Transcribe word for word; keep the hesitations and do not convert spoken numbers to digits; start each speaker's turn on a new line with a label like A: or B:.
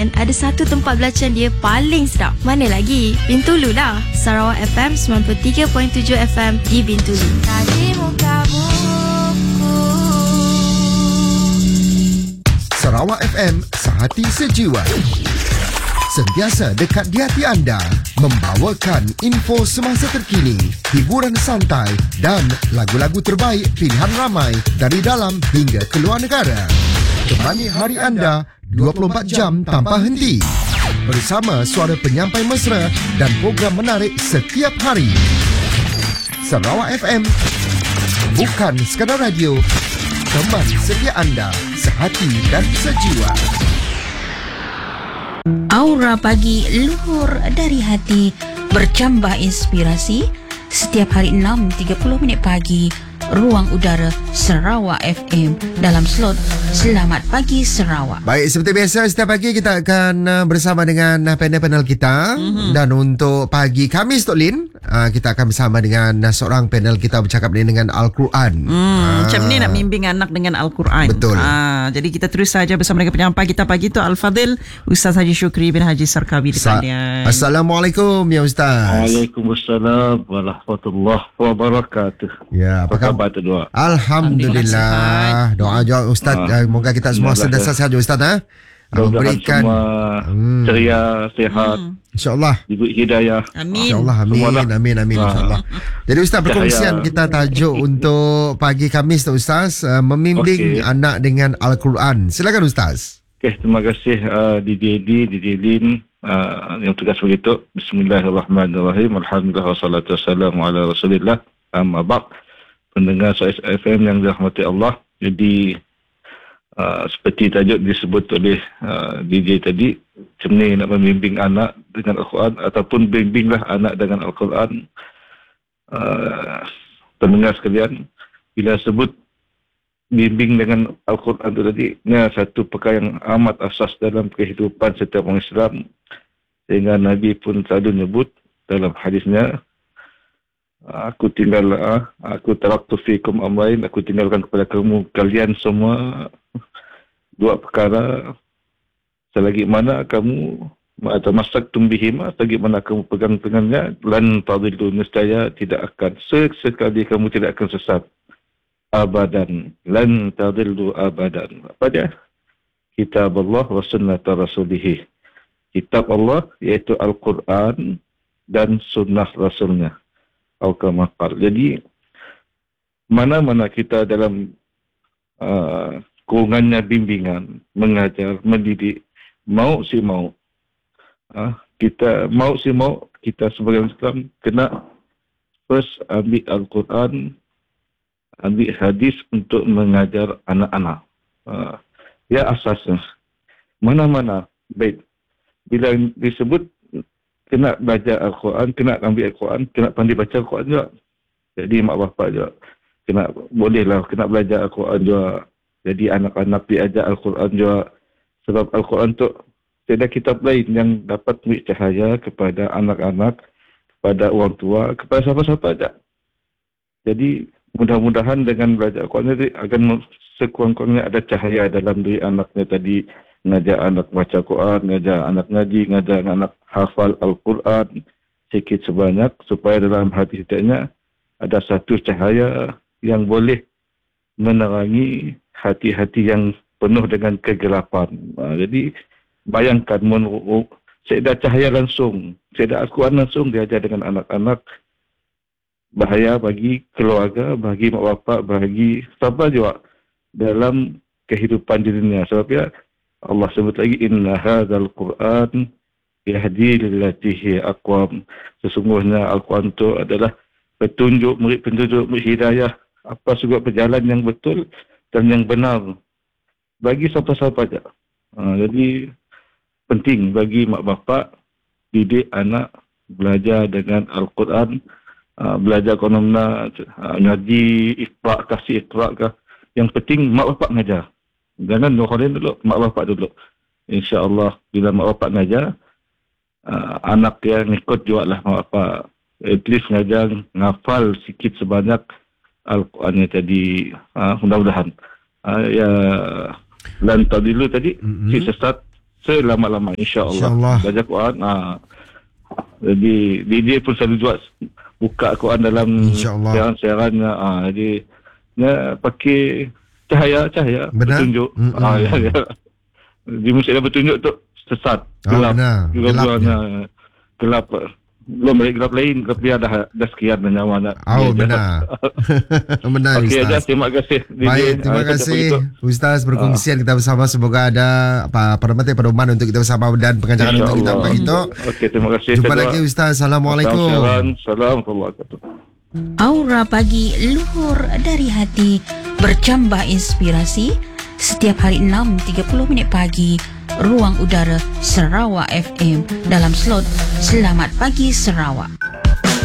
A: Kelantan ada satu tempat belacan dia paling sedap. Mana lagi? Bintulu lah. Sarawak F M sembilan puluh tiga perpuluhan tujuh F M di Bintulu. Tadi mukamu.
B: Sarawak F M, sehati sejiwa. Sentiasa dekat di hati anda, membawakan info semasa terkini, hiburan santai dan lagu-lagu terbaik pilihan ramai dari dalam hingga keluar negara. Temani hari anda dua puluh empat jam tanpa henti. Bersama suara penyampai mesra dan program menarik setiap hari. Sarawak F M, bukan sekadar radio, teman setia anda, sehati dan sejiwa.
C: Aura pagi luhur dari hati, bercambah inspirasi. Setiap hari enam tiga puluh minit pagi, Ruang Udara Sarawak F M dalam slot Selamat Pagi Sarawak.
B: Baik, seperti biasa setiap pagi kita akan uh, bersama dengan uh, panel-panel kita. Mm-hmm. Dan untuk pagi Khamis, Tok Lin, uh, kita akan bersama dengan uh, seorang panel kita bercakap ni dengan Al-Quran.
D: Hmm, uh, macam ni nak bimbing anak dengan Al-Quran.
B: Betul.
D: Uh, jadi kita terus saja bersama dengan penyampai kita pagi tu, Al-Fadhil Ustaz Haji Syukri bin Haji Sarkawi di
B: Sa-
D: talian.
B: Assalamualaikum ya Ustaz.
E: Waalaikumsalam warahmatullahi wabarakatuh.
B: Ya, apa khabar tu doa? Alhamdulillah. Doa doa Ustaz, uh, moga kita semua sentiasa sihat Ustaz, ha.
E: Memberikan semua hmm. ceria, sihat. Hmm.
B: InsyaAllah.
E: Diberi hidayah.
D: Amin.
B: InsyaAllah. Amin. Semualah. Amin. Amin. InsyaAllah. Jadi Ustaz, perkongsian kita tajuk untuk pagi Khamis tu Ustaz, uh, membimbing okay. anak dengan Al-Quran. Silakan Ustaz.
E: Okay, terima kasih uh, D J D, D J Lin uh, yang tugas begitu. Bismillahirrahmanirrahim. Alhamdulillah wassalatu wassalamu ala Rasulillah. Amma ba'd. Pendengar S F M yang dirahmati Allah. Jadi uh, seperti tajuk disebut oleh uh, D J tadi, macam ni nak membimbing anak dengan Al-Quran ataupun bimbinglah anak dengan Al-Quran. Uh, pendengar sekalian, bila sebut bimbing dengan Al-Quran itu tadi, ini satu perkara yang amat asas dalam kehidupan setiap orang Islam, sehingga Nabi pun selalu nyebut dalam hadisnya, aku tinggal aku taraktu fikum amrain, aku tinggalkan kepada kamu kalian semua dua perkara, selagi mana kamu atau masaktum bihima, selagi mana kamu pegang-pegangnya, lan tadillu, nescaya tidak akan sesekali kamu tidak akan sesat abadan, lan tadillu abadan. Apa dia? Kitab Allah wa sunnat rasulih. Kitab Allah iaitu Al-Quran dan sunnah Rasulnya. Al-Kamakal. Jadi mana-mana kita dalam uh, kurungannya bimbingan, mengajar, mendidik, mau si mau, uh, kita mau si mau, kita sebagai Islam kena first ambil Al-Quran, ambil hadis untuk mengajar anak-anak. Uh, ya asasnya. Mana-mana baik. Bila disebut kena belajar Al-Quran, kena ambil Al-Quran, kena pandai baca Al-Quran juga. Jadi mak bapak juga kena, bolehlah kena belajar Al-Quran juga. Jadi anak-anak diajar Al-Quran juga. Sebab Al-Quran tu tiada kitab lain yang dapat memberi cahaya kepada anak-anak, kepada orang tua, kepada siapa-siapa saja. Jadi mudah-mudahan dengan belajar Al-Quran tadi akan sekurang-kurangnya ada cahaya dalam diri anaknya tadi. Ngajar anak baca Quran, ngajar anak ngaji, ngajar anak hafal Al-Quran sikit sebanyak, supaya dalam hati setiapnya ada satu cahaya yang boleh menerangi hati-hati yang penuh dengan kegelapan. Ha, jadi bayangkan, saya ada cahaya langsung, saya ada Al-Quran langsung diajar dengan anak-anak, bahaya bagi keluarga, bagi mak bapak, bagi siapa juga dalam kehidupan dirinya. Sebab ya Allah sebut lagi, inna hadzal Qur'an yahdi lillati hi aqwam. Sesungguhnya Al-Quran itu adalah petunjuk, murid petunjuk, murid hidayah, apa juga berjalan yang betul dan yang benar bagi siapa-siapa saja. Ha, jadi penting bagi mak bapak didik anak belajar dengan Al-Quran, ha, belajar konomna, ha, ngaji, iqra' kasih iqra' kah. Yang penting mak bapak ngajar. Jangan orang dulu, mak bapak dulu. InsyaAllah bila mak bapak ngajar, uh, anak yang ikut juga lah mak bapak. At least ngajar, ngafal sikit sebanyak Al-Quran yang tadi. Uh, mudah-mudahan. Uh, ya, lan tadilu tadi, mm-hmm. si sesat selama-lama insya-Allah.
B: InsyaAllah.
E: Belajar Quran. Ha. Jadi D J pun selalu buat buka Quran dalam
B: InsyaAllah.
E: siaran-siaran. Ha. Jadi ya, pakai cahaya-cahaya
B: Benar.
E: petunjuk.
B: Mm-mm.
E: Ha, ya, ya. Di musik dah petunjuk tu sesat,
B: Oh,
E: gelap.
B: benar.
E: Gelap,
B: Gelapnya.
E: gelap. Belum lagi gelap lain, tapi dah dah sekian dah nyawa nak.
B: Oh,
E: dia
B: benar. Benar,
E: Okey aja,
B: Ustaz.
E: terima kasih. D J.
B: Baik, terima
E: Ah,
B: kasih
E: begitu.
B: Ustaz perkongsian kita bersama. Semoga ada apa pedoman pedoman untuk kita bersama dan pengajaran untuk kita
E: InsyaAllah.
B: begitu.
E: Okey, terima kasih.
B: Jumpa
E: Saya
B: lagi
E: doa.
B: Ustaz. Assalamualaikum.
E: Assalamualaikum warahmatullahi wabarakatuh.
C: Aura pagi luhur dari hati bercambah inspirasi setiap hari enam tiga puluh minit pagi ruang udara Sarawak F M dalam slot Selamat Pagi Sarawak.